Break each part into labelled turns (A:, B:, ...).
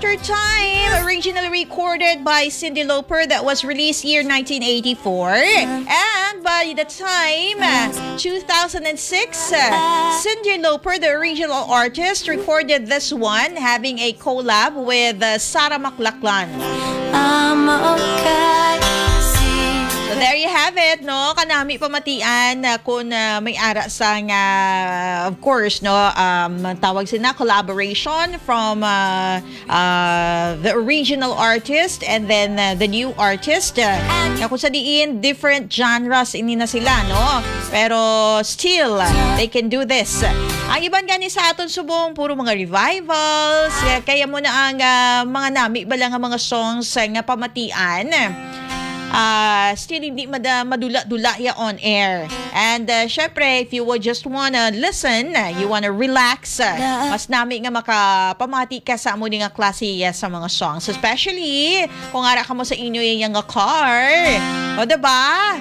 A: After Time, originally recorded by Cyndi Lauper, that was released year 1984. And by the time, 2006, Cyndi Lauper, the original artist, recorded this one, having a collab with Sarah McLachlan.
B: I'm okay.
A: So there you have it, no? Kanami pamatian kung may ara sa of course, no, tawag sina collaboration from the original artist and then the new artist. Kung sa diin, different genres ini na sila, no? Pero still, they can do this. Ang iban gani sa aton subong, puro mga revivals. Kaya mo na ang mga nami ba lang ang mga songs nga pamatian. Still hindi madula-dula ya on air. And syempre, if you would just wanna listen, you wanna relax, mas nami nga makapamati ka sa amo nga klase sa mga songs. Especially, kung ara ka mo sa inyo yung car. O diba?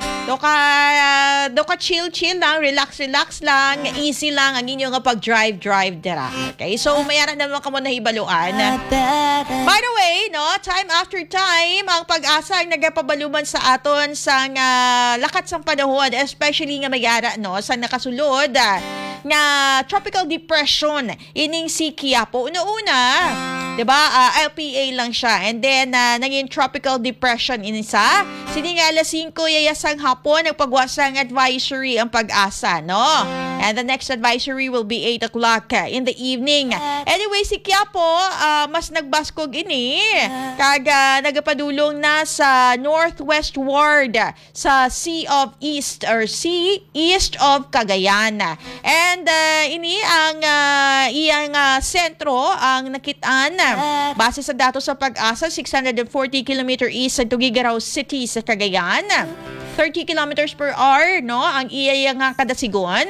A: Do ka chill lang, relax lang, easy lang ang inyo nga pag-drive dira. Okay? So, mayara naman ka mo nahibaluan. By the way, no, time after time, ang pag-asa ang nagapabaluman sa aton sa lakat sang panahon, especially nga mayara, no, sa nakasulod nga tropical depression ining si Quiapo. Una, 'di ba? LPA lang siya. And then naging tropical depression ini sa sini nga alas 5 yayasang hapon nagpagwasang advisory ang pag-asa, no? And the next advisory will be 8 o'clock in the evening. Anyway, si Quiapo mas nagbaskog ini kag nagapadulong na sa Northwest Ward sa Sea of East or Sea East of Cagayan. And ini ang iyang sentro ang nakitaan base sa datos sa pag-asa 640 km east sa Tuguegarao City sa Cagayan. 30 kilometers per hour, no, ang iyang kadasigon.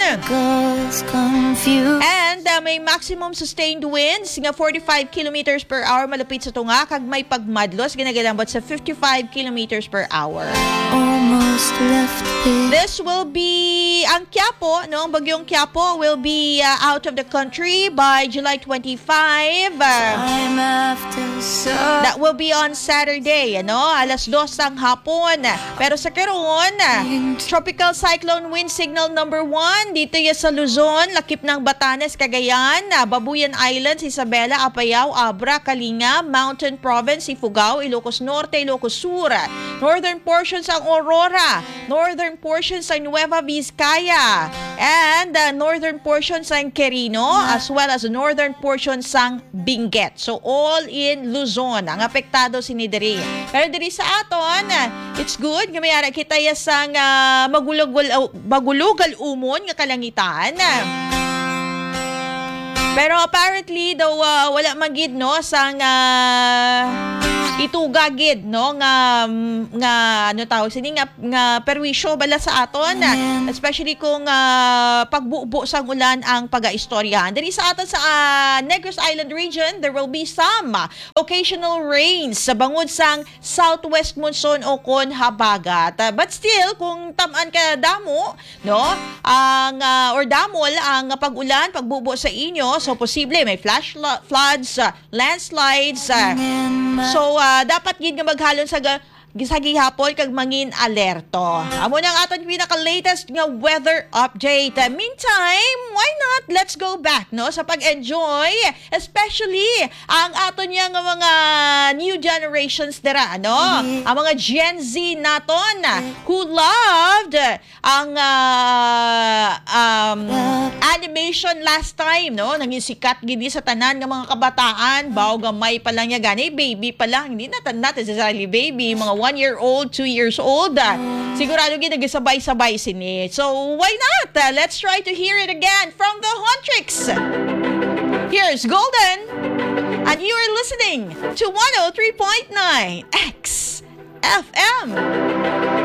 A: And may maximum sustained winds nga 45 kilometers per hour malapit sa tunga kag may pagmadlos ginagalambot sa 55 kilometers per hour.
B: Almost left it.
A: This will be ang Quiapo, no, ang bagyong Quiapo will be out of the country by July 25.
B: I'm after
A: That will be on Saturday, ano, alas 2 ng hapon. Pero sa karon, tropical cyclone wind signal number 1 dito sa Luzon, lakip ng Batanes, Cagayan, Babuyan Islands, Isabela, Apayao, Abra, Kalinga, Mountain Province, Ifugao, Ilocos Norte, Ilocos Sur, northern portions ng Aurora, northern portions ng Nueva Vizcaya, and northern portions ng Quirino, as well as northern portions ng Benguet. So all in Luzon ang apektado sinidiri. Pero diri sa aton, it's good nga mayara kita sang magulugal umon nga kalangitan. Pero apparently daw wala magid, no, sang itugagid, no, nga ano tawag sini nga perwisyo bala sa aton, especially kung pagbubo sa ulan ang pag-aistoryahan. Diri sa aton sa Negros Island region, there will be some occasional rains sa bangod sang southwest monsoon o kon habagat. But still, kung tamaan ka damo, no, ang or damol ang pag-ulan, pagbubo sa inyo, so posible may flash floods, landslides. So dapat gid nga maghalon sa gihapon kag mangin alerto. Amo nang aton pinaka-latest nga weather update. Meantime, why not let's go back, no, sa pag-enjoy, especially ang aton nga mga new generations dira, no, ang mga Gen Z naton who loved ang animation last time, no, naging sikat gini sa tanan nga mga kabataan, bawo gamay pa lang ya gani, baby pa lang, hindi na necessarily baby, mga 1-year-old, 2 years old. Sigurado ginagasabay-sabay sini. So, why not? Let's try to hear it again from the Huntrix. Here's Golden. And you are listening to 103.9 XFM.